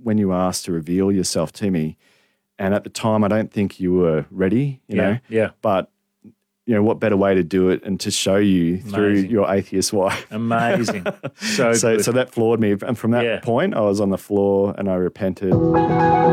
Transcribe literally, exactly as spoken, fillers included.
when you asked to reveal yourself to me, and at the time, I don't think you were ready, you Yeah, know. yeah. But you know, what better way to do it and to show you Amazing. through your atheist wife. Amazing. So so good. so that floored me, and from that Yeah. point, I was on the floor and I repented.